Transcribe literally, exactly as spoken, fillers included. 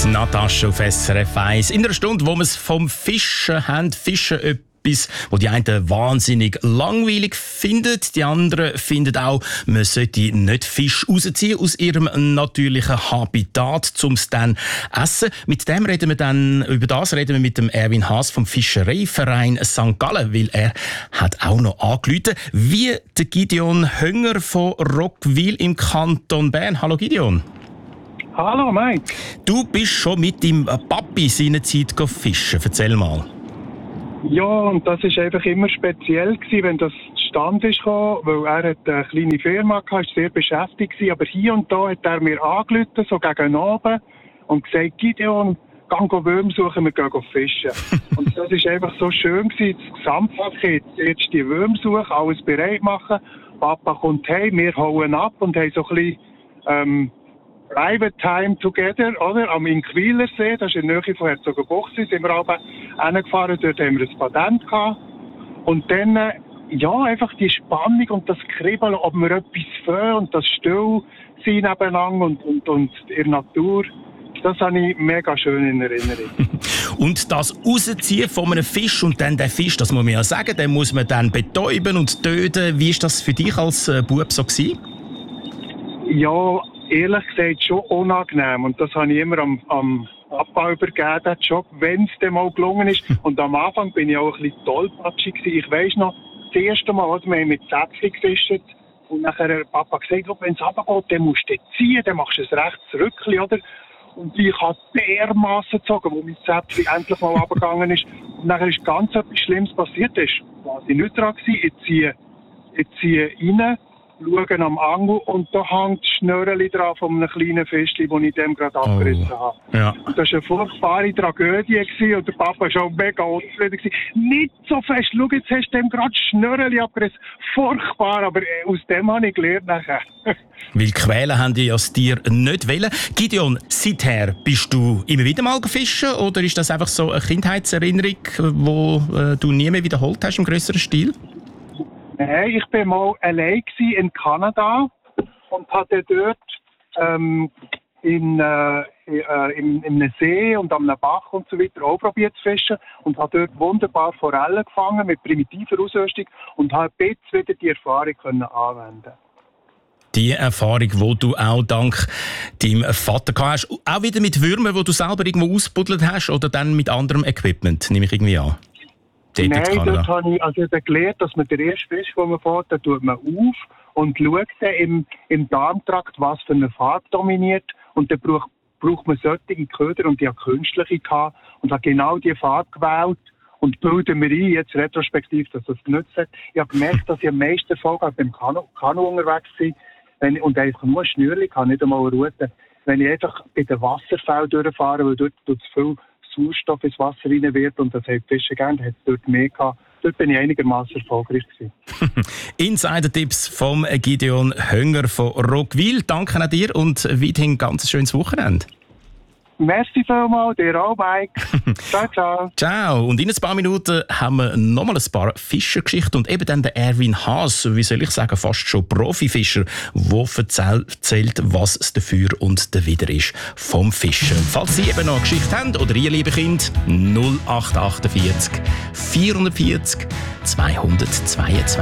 Natascha auf S R F eins. In einer Stunde, wo wir es vom Fischen haben. Fischen etwas, wo die einen wahnsinnig langweilig finden. Die anderen finden auch, man sollte nicht Fisch rausziehen aus ihrem natürlichen Habitat, um es dann essen. Mit dem reden wir dann, über das reden wir mit dem Erwin Haas vom Fischereiverein Sankt Gallen, weil er hat auch noch angerufen, wie der Gideon Hönger von Roggwil im Kanton Bern. Hallo Gideon. Hallo Mike. Du bist schon mit deinem Papi seinerzeit fischen. Erzähl mal. Ja, und das war einfach immer speziell gewesen, wenn das zustande kam, weil er hat eine kleine Firma hatte, war sehr beschäftigt gewesen, aber hier und da hat er mir angerufen, so gegen Abend, und gesagt, Gideon, geh Würmer suchen, wir gehen fischen. Und das war einfach so schön gewesen, das Gesamtpaket, jetzt die Würmer suchen, alles bereit machen, Papa kommt heim, wir hauen ab und haben so ein bisschen, ähm, Private Time Together, oder? Am Inkwiler See, das ist in der Nähe von Herzogenbuchsee, sind wir aber hingefahren, dort haben wir ein Patent gehabt. Und dann, äh, ja, einfach die Spannung und das Kribbeln, ob wir etwas fangen und das Stillsein nebeneinander und, und, und in der Natur, das habe ich mega schön in Erinnerung. Und das Rausziehen von einem Fisch und dann den Fisch, das muss man ja sagen, den muss man dann betäuben und töten. Wie war das für dich als äh, Bub so gewesen? Ja, ehrlich gesagt schon unangenehm. Und das habe ich immer am, am Abbau übergeben, den Job, wenn es dann mal gelungen ist. Und am Anfang bin ich auch ein bisschen tollpatschig gewesen. Ich weiss noch, das erste Mal, als wir mit Zäpfchen gefischt und nachher hat Papa gesagt, wenn es runtergeht, dann musst du ziehen, dann machst du ein rechtes Rückchen, oder? Und ich habe dermassen gezogen, wo mein Zäpfchen endlich mal runtergegangen ist. Und nachher ist ganz etwas Schlimmes passiert. Das war ich nicht dran gewesen. Ich ziehe, ich ziehe rein, schauen am Angel und da hängt das Schnörrchen dran von einem kleinen Fischchen, das ich dem gerade abgerissen oh. habe. Ja. Und das war eine furchtbare Tragödie gewesen, und der Papa war schon mega unzufrieden gewesen. Nicht so fest, schau, jetzt hast du dem gerade das Schnörrchen abgerissen. Furchtbar, aber aus dem habe ich gelernt nachher. Weil quälen haben die das Tier nicht wollen. Gideon, seither bist du immer wieder mal gefischen oder ist das einfach so eine Kindheitserinnerung, die äh, du nie mehr wiederholt hast im grösseren Stil? Nein, ich war mal allein in Kanada und hatte dort ähm, in, äh, in, in einem See und am Bach und so weiter auch probiert zu fischen und habe dort wunderbar Forellen gefangen mit primitiver Ausrüstung und habe jetzt wieder die Erfahrung können anwenden. Die Erfahrung, die du auch dank deinem Vater gehabt hast, auch wieder mit Würmern, die du selber irgendwo ausgebuddelt hast oder dann mit anderem Equipment, nehme ich irgendwie an? Nein, dort habe ich also gelernt, dass man den ersten Fisch, den man fährt, da tut man auf und schaut dann im, im Darmtrakt, was für eine Farbe dominiert. Und dann braucht, braucht man solche Köder und die habe künstliche gehabt und habe genau diese Farbe gewählt und bilden mir ein, jetzt retrospektiv, dass das genutzt hat. Ich habe gemerkt, dass ich am meisten Erfolg habe beim Kanu, Kanu unterwegs bin wenn, und einfach nur ein Schnürchen habe, nicht einmal eine Route. Wenn ich einfach bei den Wasserfällen durchfahre, weil dort tut es viel Sauerstoff ins Wasser rein wird und das haben die Fische gerne, hat es dort mehr gehabt. Dort bin ich einigermaßen erfolgreich gewesen. Insider-Tipps vom Gideon Hönger von Roggwil. Danke an dir und weiterhin ein ganz schönes Wochenende. Merci vielmals, dir auch, Mike. Ciao, ciao. Ciao. Und in ein paar Minuten haben wir nochmal ein paar Fischergeschichten und eben dann der Erwin Haas, wie soll ich sagen, fast schon Profifischer, der erzählt, was es dafür und dawider ist vom Fischen. Falls Sie eben noch eine Geschichte haben oder ihr, liebe Kind, null acht acht vier vierundvierzig zweihundertzweiundzwanzig.